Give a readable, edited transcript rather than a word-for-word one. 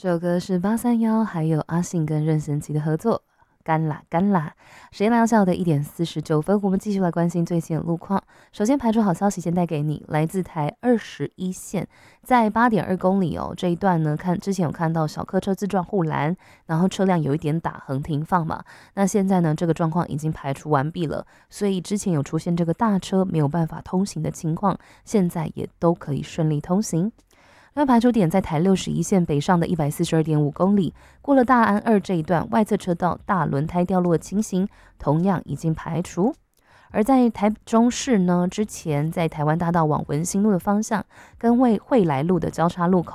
这首歌是831还有阿信跟任贤齐的合作，干啦干啦。时间来到下午的1点49分，我们继续来关心最新的路况。首先排除好消息先带给你，来自台21线，在8.2公里这一段呢，之前有看到小客车自撞护栏，然后车辆有一点打横停放嘛。那现在呢，这个状况已经排除完毕了，所以之前有出现这个大车没有办法通行的情况，现在也都可以顺利通行。另外排除点在台61线北上的142.5公里，过了大安2这一段外侧车道大轮胎掉落的情形，同样已经排除。而在台中市呢，之前在台湾大道往文心路的方向，跟惠来路的交叉路口。